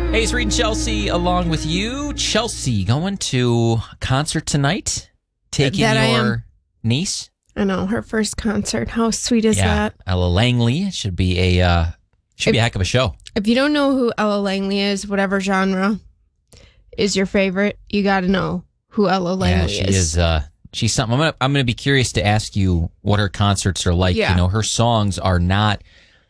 Hey, it's Reed and Chelsea along with you. Chelsea going to a concert tonight, taking your niece. I know, her first concert. How sweet is that? Ella Langley. Should be a heck of a show. If you don't know who Ella Langley is, whatever genre is your favorite, you got to know who Ella Langley is. She's something. I'm gonna be curious to ask you what her concerts are like. Yeah. You know, her songs are not.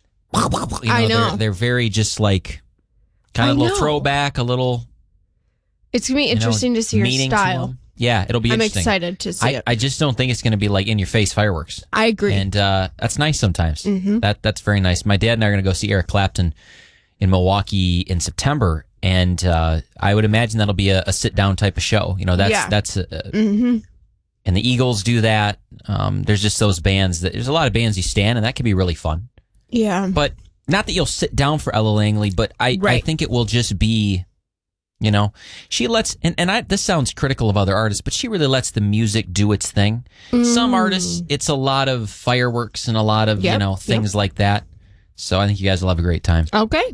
I know. They're very just like kind of a little throwback, a little. It's gonna be interesting to see your style. Yeah, it'll be interesting. I'm excited to see it. I just don't think it's going to be like in your face fireworks. I agree. And that's nice sometimes. Mm-hmm. That's very nice. My dad and I are going to go see Eric Clapton in Milwaukee in September. And I would imagine that'll be a sit down type of show. You know, that's and the Eagles do that. There's just those bands there's a lot of bands you stand, and that can be really fun. Yeah. But not that you'll sit down for Ella Langley, but I think it will just be, you know, she lets, this sounds critical of other artists, but she really lets the music do its thing. Some artists, it's a lot of fireworks and a lot of, things like that. So I think you guys will have a great time. Okay.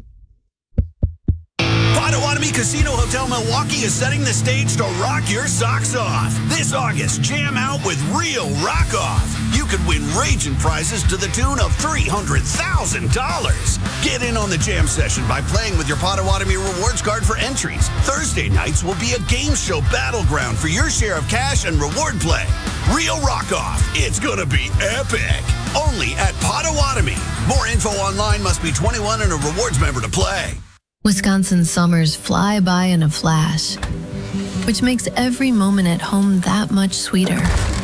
Potawatomi Casino Hotel Milwaukee is setting the stage to rock your socks off. This August, jam out with Real Rock Off. You could win raging prizes to the tune of $300,000. Get in on the jam session by playing with your Potawatomi rewards card for entries. Thursday nights will be a game show battleground for your share of cash and reward play. Real Rock Off. It's going to be epic. Only at Potawatomi. More info online. Must be 21 and a rewards member to play. Wisconsin summers fly by in a flash, which makes every moment at home that much sweeter.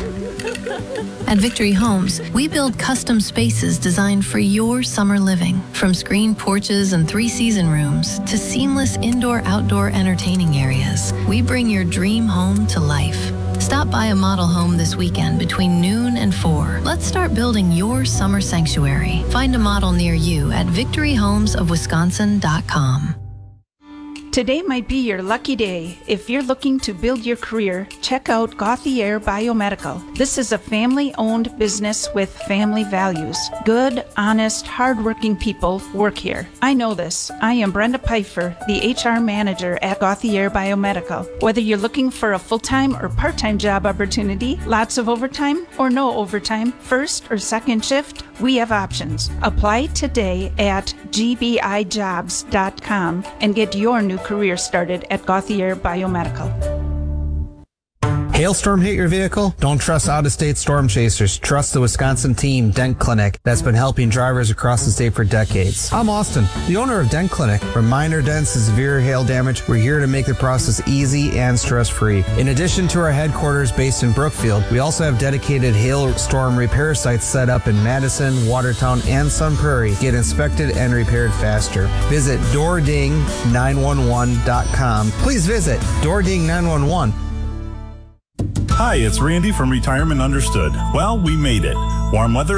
At Victory Homes, we build custom spaces designed for your summer living. From screened porches and 3-season rooms to seamless indoor-outdoor entertaining areas, we bring your dream home to life. Stop by a model home this weekend between noon and 4. Let's start building your summer sanctuary. Find a model near you at victoryhomesofwisconsin.com. Today might be your lucky day. If you're looking to build your career, check out Gauthier Biomedical. This is a family-owned business with family values. Good, honest, hardworking people work here. I know this. I am Brenda Pfeiffer, the HR manager at Gauthier Biomedical. Whether you're looking for a full-time or part-time job opportunity, lots of overtime or no overtime, first or second shift, we have options. Apply today at gbijobs.com and get your new career started at Gauthier Biomedical. Hailstorm hit your vehicle? Don't trust out-of-state storm chasers. Trust the Wisconsin team, Dent Clinic, that's been helping drivers across the state for decades. I'm Austin, the owner of Dent Clinic. From minor dents to severe hail damage, we're here to make the process easy and stress-free. In addition to our headquarters based in Brookfield, we also have dedicated hailstorm repair sites set up in Madison, Watertown, and Sun Prairie. Get inspected and repaired faster. Visit DoorDing911.com. Please visit DoorDing911. Hi, it's Randy from Retirement Understood. Well, we made it. Warm weather